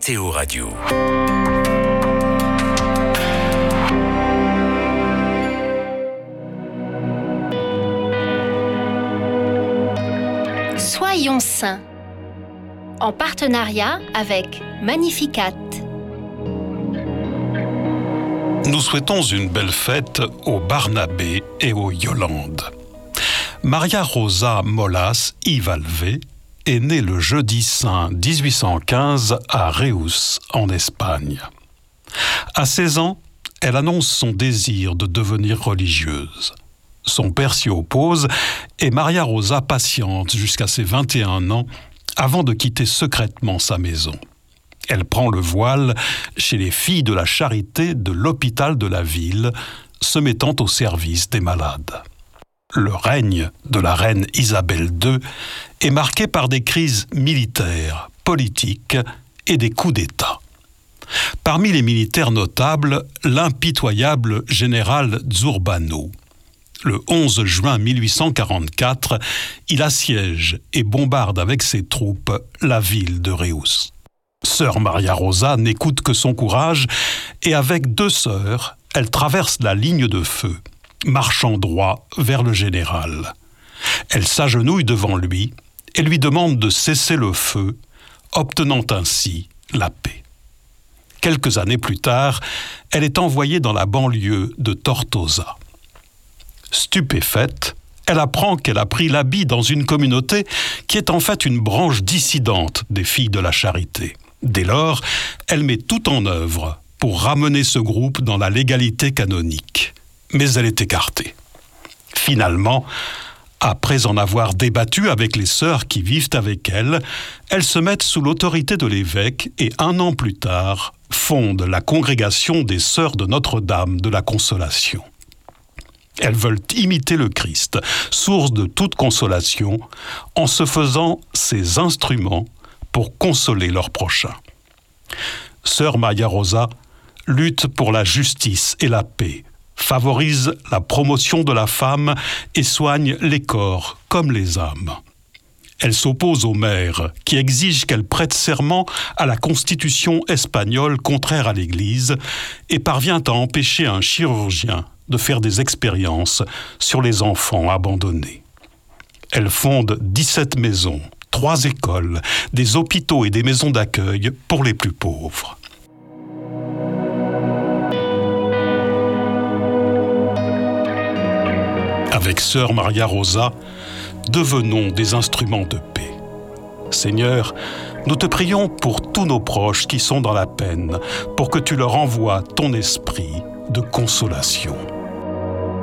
Météo Radio. Soyons saints, en partenariat avec Magnificat. Nous souhaitons une belle fête aux Barnabé et aux Yolande. Maria Rosa Molas y Valvé est née le jeudi saint 1815 à Reus, en Espagne. À 16 ans, elle annonce son désir de devenir religieuse. Son père s'y oppose et Maria Rosa patiente jusqu'à ses 21 ans avant de quitter secrètement sa maison. Elle prend le voile chez les filles de la charité de l'hôpital de la ville, se mettant au service des malades. Le règne de la reine Isabelle II est marqué par des crises militaires, politiques et des coups d'État. Parmi les militaires notables, l'impitoyable général Zurbano. Le 11 juin 1844, il assiège et bombarde avec ses troupes la ville de Reus. Sœur Maria Rosa n'écoute que son courage et avec 2 sœurs, elle traverse la ligne de feu, marchant droit vers le général. Elle s'agenouille devant lui et lui demande de cesser le feu, obtenant ainsi la paix. Quelques années plus tard, elle est envoyée dans la banlieue de Tortosa. Stupéfaite, elle apprend qu'elle a pris l'habit dans une communauté qui est en fait une branche dissidente des filles de la charité. Dès lors, elle met tout en œuvre pour ramener ce groupe dans la légalité canonique. Mais elle est écartée. Finalement, après en avoir débattu avec les sœurs qui vivent avec elle, elles se mettent sous l'autorité de l'évêque et 1 an plus tard, fondent la congrégation des Sœurs de Notre-Dame de la Consolation. Elles veulent imiter le Christ, source de toute consolation, en se faisant ses instruments pour consoler leurs prochains. Sœur Maria Rosa lutte pour la justice et la paix, favorise la promotion de la femme et soigne les corps comme les âmes. Elle s'oppose aux mères qui exigent qu'elle prête serment à la constitution espagnole contraire à l'Église et parvient à empêcher un chirurgien de faire des expériences sur les enfants abandonnés. Elle fonde 17 maisons, 3 écoles, des hôpitaux et des maisons d'accueil pour les plus pauvres. Avec Sœur Maria Rosa, devenons des instruments de paix. Seigneur, nous te prions pour tous nos proches qui sont dans la peine, pour que tu leur envoies ton esprit de consolation.